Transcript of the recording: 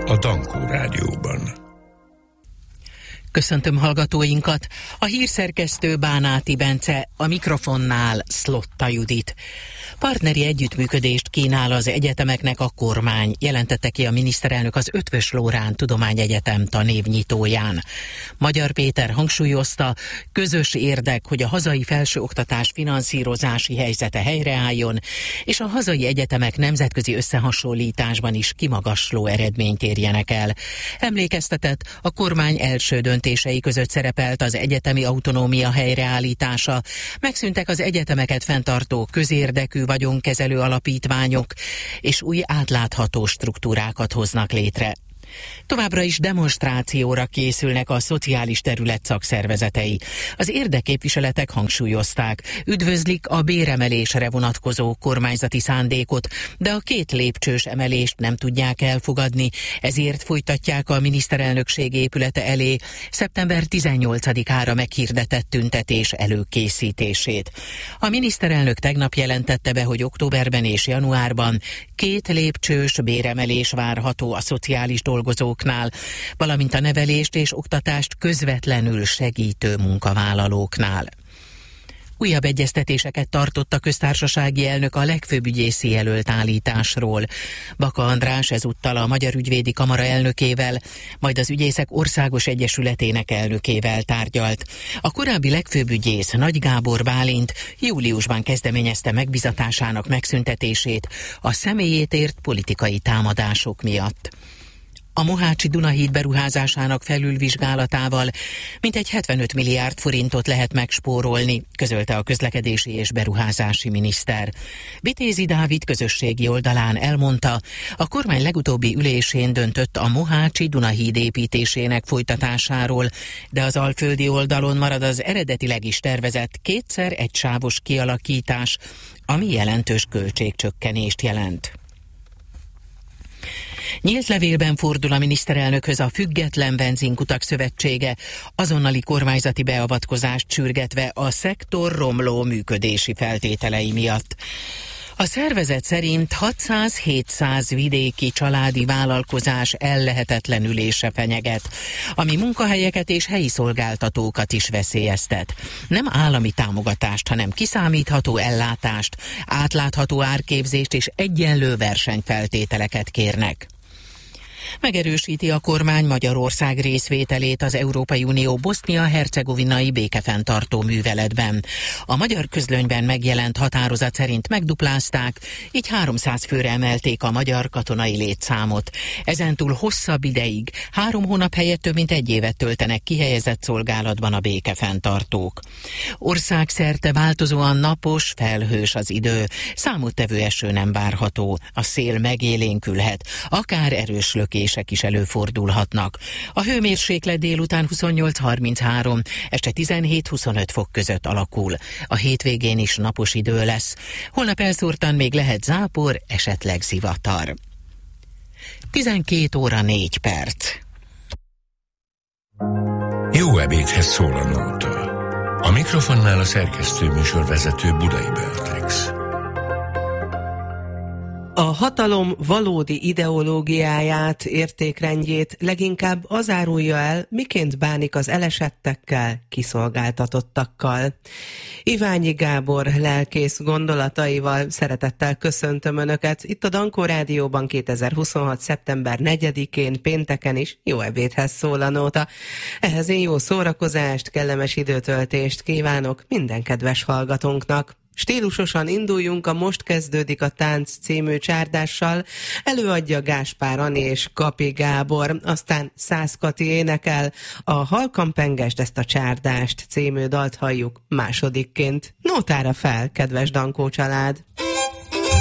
a Dankó Rádióban. Köszöntöm hallgatóinkat! A hírszerkesztő Bánáti Bence, a mikrofonnál Szlotta Judit. Partneri együttműködést kínál az egyetemeknek a kormány, jelentette ki a miniszterelnök az Eötvös Loránd Tudományegyetem tanévnyitóján. Magyar Péter hangsúlyozta, közös érdek, hogy a hazai felsőoktatás finanszírozási helyzete helyreálljon, és a hazai egyetemek nemzetközi összehasonlításban is kimagasló eredményt érjenek el. Emlékeztetett, a kormány első döntései között szerepelt az egyetemi autonómia helyreállítása, megszűntek az egyetemeket fenntartó közérdekű vagyonkezelő alapítványok, és új átlátható struktúrákat hoznak létre. Továbbra is demonstrációra készülnek a szociális terület szakszervezetei. Az érdekképviseletek hangsúlyozták, üdvözlik a béremelésre vonatkozó kormányzati szándékot, de a 2 lépcsős emelést nem tudják elfogadni, ezért folytatják a miniszterelnökség épülete elé szeptember 18-ára meghirdetett tüntetés előkészítését. A miniszterelnök tegnap jelentette be, hogy októberben és januárban 2 lépcsős béremelés várható a szociális dolgozóknál, valamint a nevelést és oktatást közvetlenül segítő munkavállalóknál. Újabb egyeztetéseket tartott a köztársasági elnök a legfőbb ügyészi jelölt állításról. Baka András ezúttal a Magyar Ügyvédi Kamara elnökével, majd az Ügyészek Országos Egyesületének elnökével tárgyalt. A korábbi legfőbb ügyész Nagy Gábor Bálint júliusban kezdeményezte megbizatásának megszüntetését a személyét ért politikai támadások miatt. A Mohácsi Dunahíd beruházásának felülvizsgálatával mintegy 75 milliárd forintot lehet megspórolni, közölte a közlekedési és beruházási miniszter. Vitézi Dávid közösségi oldalán elmondta, a kormány legutóbbi ülésén döntött a Mohácsi Dunahíd építésének folytatásáról, de az alföldi oldalon marad az eredetileg is tervezett 2x1 sávos kialakítás, ami jelentős költségcsökkenést jelent. Nyílt levélben fordul a miniszterelnökhöz a Független Benzinkutak Szövetsége, azonnali kormányzati beavatkozást sürgetve a szektor romló működési feltételei miatt. A szervezet szerint 600-700 vidéki családi vállalkozás ellehetetlenülése fenyeget, ami munkahelyeket és helyi szolgáltatókat is veszélyeztet. Nem állami támogatást, hanem kiszámítható ellátást, átlátható árképzést és egyenlő versenyfeltételeket kérnek. Megerősíti a kormány Magyarország részvételét az Európai Unió bosznia-hercegovinai békefenntartó műveletben. A magyar közlönyben megjelent határozat szerint megduplázták, így 300 főre emelték a magyar katonai létszámot. Ezentúl hosszabb ideig, 3 hónap helyett több mint 1 évet töltenek kihelyezett szolgálatban a békefenntartók. Országszerte változóan napos, felhős az idő, számottevő eső nem várható, a szél megélénkülhet, akár erős lökések is előfordulhatnak. A hőmérséklet délután 28-33, este 17-25 fok között alakul. A hétvégén is napos idő lesz. Holnap elszórtan még lehet zápor, esetleg zivatar. 12 óra 4 perc. Jó ebédhez szól a nóta. A mikrofonnál a szerkesztő műsorvezető Budai Beatrix. A hatalom valódi ideológiáját, értékrendjét leginkább az árulja el, miként bánik az elesettekkel, kiszolgáltatottakkal. Iványi Gábor lelkész gondolataival szeretettel köszöntöm Önöket. Itt a Dankó Rádióban 2026. szeptember 4-én pénteken is jó ebédhez szól a nóta. Ehhez én jó szórakozást, kellemes időtöltést kívánok minden kedves hallgatónknak. Stílusosan induljunk a Most kezdődik a tánc című csárdással, előadja Gáspár Ani és Kapi Gábor, aztán Szász Kati énekel, a Halkan pengesd ezt a csárdást című dalt halljuk másodikként. Nótára fel, kedves Dankó család!